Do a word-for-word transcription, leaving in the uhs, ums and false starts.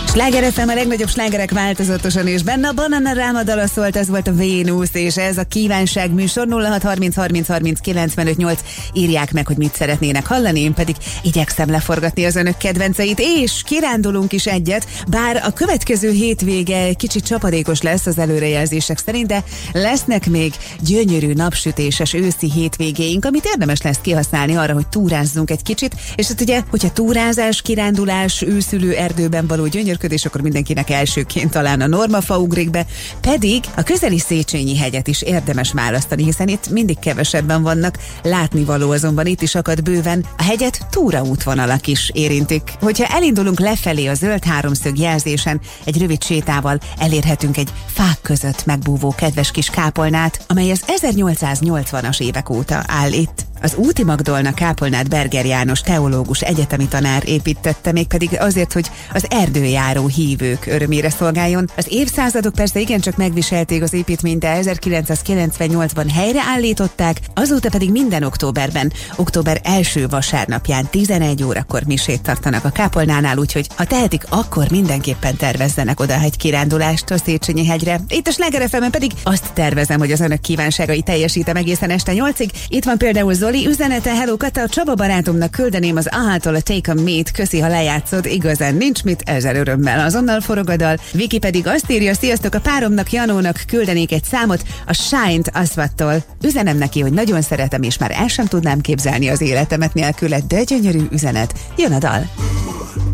Sláger ef em, a legnagyobb slágerek változatosan, és benne a Banana Rama dala szólt, ez volt a Vénusz, és ez a kívánság műsor. Nulla hat harminc harminc harminc kilencvenöt nyolc. Írják meg, hogy mit szeretnének hallani, én pedig igyekszem leforgatni az önök kedvenceit, és kirándulunk is egyet, bár a következő hétvége kicsit csapadékos lesz az előrejelzések szerint, de lesznek még gyönyörű napsütéses őszi hétvégéink, amit érdemes lesz kihasználni arra, hogy túrázzunk egy kicsit, és hát ugye, hogyha túrázás, kirándulás, őszülő erdőben való gyönyörködés, akkor mindenkinek elsőként talán a Normafa ugrik be, pedig a közeli Széchenyi hegyet is érdemes választani, hiszen itt mindig kevesebben vannak, látnivaló azonban itt is akad bőven. A hegyet túraútvonalak is érintik. Hogyha elindulunk lefelé a zöld háromszög jelzésen, egy rövid sétával elérhetünk egy fák között megbúvó kedves kis kápolnát, amely az ezernyolcszáznyolcvanas évek óta áll itt. Az Úti Magdolna kápolnát Berger János teológus egyetemi tanár építette, mégpedig azért, hogy az erdőjáró hívők örömére szolgáljon. Az évszázadok persze igencsak megviselték az építményt, de ezerkilencszázkilencvennyolcban helyreállították, azóta pedig minden októberben, október első vasárnapján tizenegy órakor misét tartanak a kápolnánál, úgyhogy ha tehetik, akkor mindenképpen tervezzenek oda egy kirándulást a Széchenyi hegyre. Itt a Sláger ef emen pedig azt tervezem, hogy az önök kívánságai teljesítem egészen este nyolcig. Itt van például Zoli üzenete: hello Kata, Csaba barátomnak küldeném az Ahától a Take a Meet, köszi, ha lejátszod, igazán nincs mit, ezzel örömmel, azonnal forog a dal. Viki pedig azt írja: sziasztok, a páromnak, Janónak küldenék egy számot a Shine-t Aswattól. Üzenem neki, hogy nagyon szeretem, és már el sem tudnám képzelni az életemet nélküle, de gyönyörű üzenet. Jön a dal.